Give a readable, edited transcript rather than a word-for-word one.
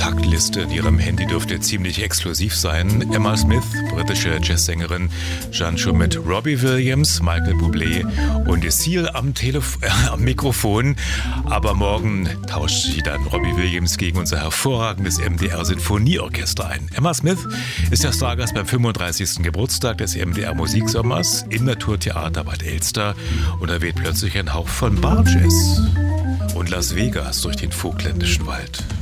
Kontaktliste in Ihrem Handy dürfte ziemlich exklusiv sein. Emma Smith, britische Jazzsängerin, stand schon mit Robbie Williams, Michael Bublé und Seal am Mikrofon. Aber morgen tauscht sie dann Robbie Williams gegen unser hervorragendes MDR-Sinfonieorchester ein. Emma Smith ist der Stargast beim 35. Geburtstag des MDR Musiksommers im Naturtheater Bad Elster und da weht plötzlich ein Hauch von Barjazz und Las Vegas durch den vogtländischen Wald.